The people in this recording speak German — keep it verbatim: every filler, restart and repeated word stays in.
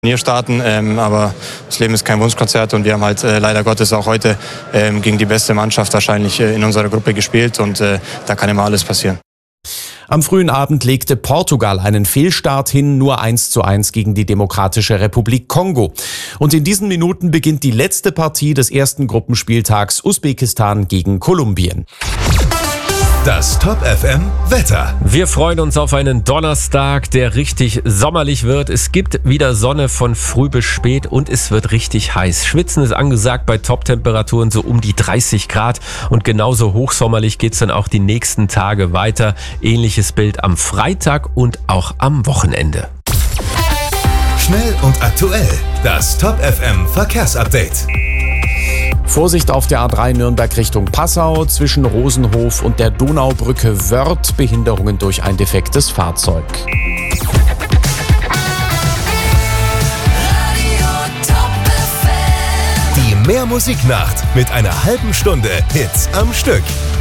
Turnier starten, ähm, aber das Leben ist kein Wunschkonzert und wir haben halt äh, leider Gottes auch heute ähm, gegen die beste Mannschaft wahrscheinlich äh, in unserer Gruppe gespielt und äh, da kann immer alles passieren. Am frühen Abend legte Portugal einen Fehlstart hin, nur eins zu eins gegen die Demokratische Republik Kongo. Und in diesen Minuten beginnt die letzte Partie des ersten Gruppenspieltags Usbekistan gegen Kolumbien. Das Top F M Wetter. Wir freuen uns auf einen Donnerstag, der richtig sommerlich wird. Es gibt wieder Sonne von früh bis spät und es wird richtig heiß. Schwitzen ist angesagt bei Top-Temperaturen so um die dreißig Grad und genauso hochsommerlich geht's dann auch die nächsten Tage weiter. Ähnliches Bild am Freitag und auch am Wochenende. Schnell und aktuell. Das Top F M Verkehrsupdate. Vorsicht auf der A drei Nürnberg Richtung Passau, zwischen Rosenhof und der Donaubrücke Wörth, Behinderungen durch ein defektes Fahrzeug. Die Mehrmusiknacht mit einer halben Stunde Hits am Stück.